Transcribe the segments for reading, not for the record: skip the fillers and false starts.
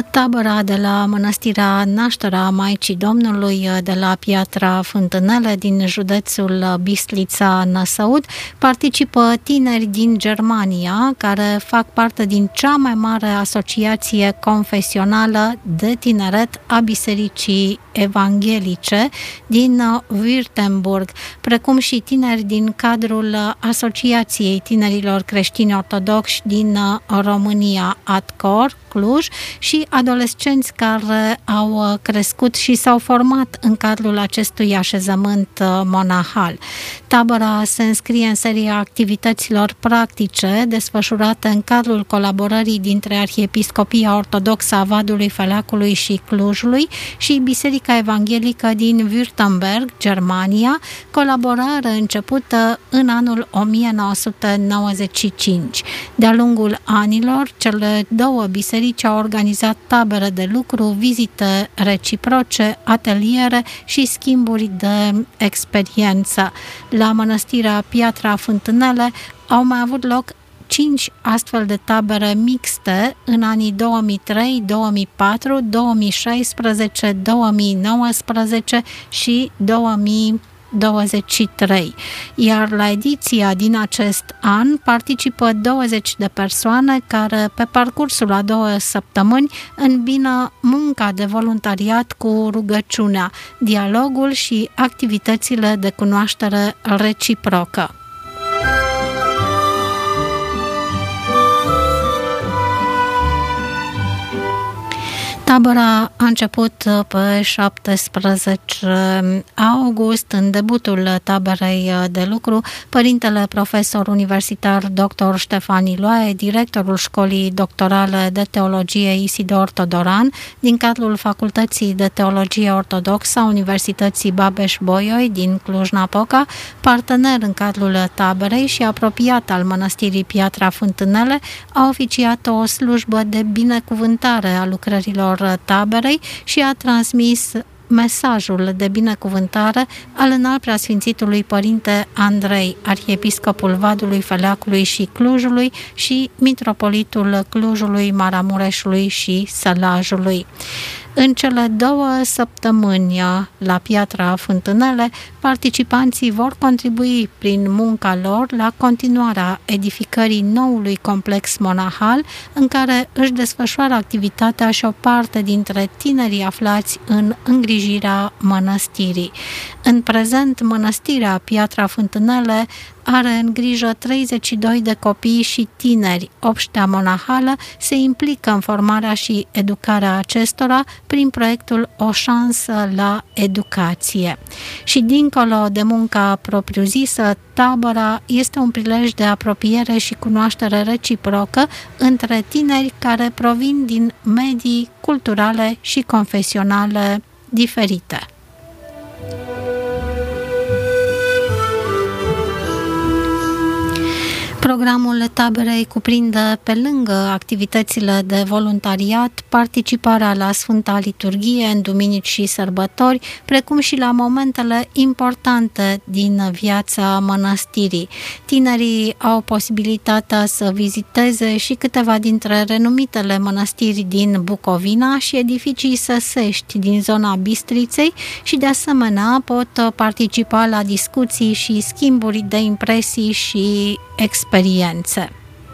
tabăra de la Mănăstirea Nașterea Maicii Domnului de la Piatra Fântânele din județul Bistrița-Năsăud participă tineri din Germania care fac parte din cea mai mare asociație confesională de tineret a Bisericii Evanghelice din Württemberg, precum și tineri din cadrul Asociației Tinerilor Creștini Ortodoxi din România, ADCOR, Cluj, și adolescenți care au crescut și s-au format în cadrul acestui așezământ monahal. Tabăra se înscrie în seria activităților practice desfășurate în cadrul colaborării dintre Arhiepiscopia Ortodoxă a Vadului, Feleacului și Clujului și Biserica Evanghelică din Württemberg, Germania, colaborare începută în anul 1995. De-a lungul anilor, cele două biserici au organizat tabere de lucru, vizite reciproce, ateliere și schimburi de experiență. La Mănăstirea Piatra Fântânele au mai avut loc 5 astfel de tabere mixte în anii 2003, 2004, 2016, 2019 și 2023. Iar la ediția din acest an participă 20 de persoane care pe parcursul a 2 săptămâni îmbină munca de voluntariat cu rugăciunea, dialogul și activitățile de cunoaștere reciprocă. Tabăra a început pe 17 august. În debutul taberei de lucru, părintele profesor universitar dr. Ștefan Iloae, directorul școlii doctorale de teologie Isidor Todoran, din cadrul Facultății de Teologie Ortodoxă a Universității Babeș-Bolyai din Cluj-Napoca, partener în cadrul taberei și apropiat al Mănăstirii Piatra Fântânele, a oficiat o slujbă de binecuvântare a lucrărilor taberei și a transmis mesajul de binecuvântare al Înaltpreasfințitului Părinte Andrei, arhiepiscopul Vadului, Feleacului și Clujului și mitropolitul Clujului, Maramureșului și Sălajului. În cele 2 săptămâni la Piatra Fântânele, participanții vor contribui prin munca lor la continuarea edificării noului complex monahal în care își desfășoară activitatea și o parte dintre tinerii aflați în îngrijirea mănăstirii. În prezent, Mănăstirea Piatra Fântânele are în grijă 32 de copii și tineri. Obștea monahală se implică în formarea și educarea acestora prin proiectul O șansă la educație. Și dincolo de munca propriu-zisă, tabăra este un prilej de apropiere și cunoaștere reciprocă între tineri care provin din medii culturale și confesionale diferite. Programul taberei cuprinde, pe lângă activitățile de voluntariat, participarea la Sfânta Liturghie în duminici și sărbători, precum și la momentele importante din viața mănăstirii. Tinerii au posibilitatea să viziteze și câteva dintre renumitele mănăstiri din Bucovina și edificii săsești din zona Bistriței și, de asemenea, pot participa la discuții și schimburi de impresii și experiențe.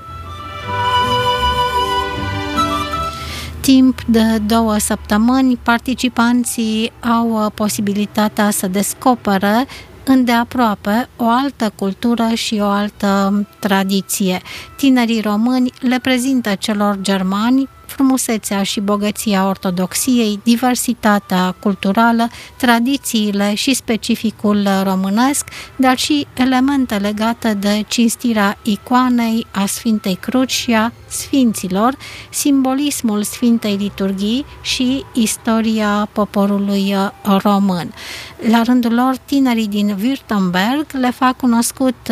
Timp de 2 săptămâni, participanții au posibilitatea să descopere îndeaproape o altă cultură și o altă tradiție. Tinerii români le prezintă celor germani frumusețea și bogăția ortodoxiei, diversitatea culturală, tradițiile și specificul românesc, dar și elemente legate de cinstirea icoanei, a Sfintei Cruci și a Sfinților, simbolismul Sfintei Liturghii și istoria poporului român. La rândul lor, tinerii din Württemberg le fac cunoscut